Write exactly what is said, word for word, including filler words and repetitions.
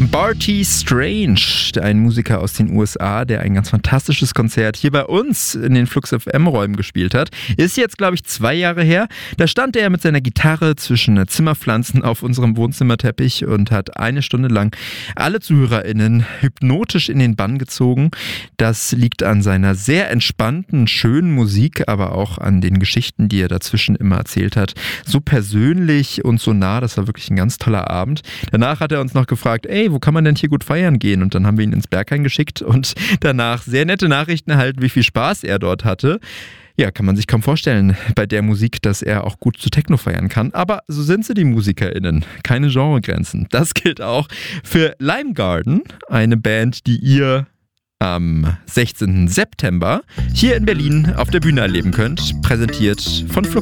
Barty Strange, ein Musiker aus den U S A, der ein ganz fantastisches Konzert hier bei uns in den Flux F M-Räumen gespielt hat. Ist jetzt, glaube ich, zwei Jahre her. Da stand er mit seiner Gitarre zwischen Zimmerpflanzen auf unserem Wohnzimmerteppich und hat eine Stunde lang alle ZuhörerInnen hypnotisch in den Bann gezogen. Das liegt an seiner sehr entspannten, schönen Musik, aber auch an den Geschichten, die er dazwischen immer erzählt hat. So persönlich und so nah, das war wirklich ein ganz toller Abend. Danach hat er uns noch gefragt, ey, wo kann man denn hier gut feiern gehen? Und dann haben wir ihn ins Berghain geschickt und danach sehr nette Nachrichten erhalten, wie viel Spaß er dort hatte. Ja, kann man sich kaum vorstellen bei der Musik, dass er auch gut zu Techno feiern kann. Aber so sind sie, die MusikerInnen. Keine Genregrenzen. Das gilt auch für Lime Garden, eine Band, die ihr am sechzehnten September hier in Berlin auf der Bühne erleben könnt. Präsentiert von Flux.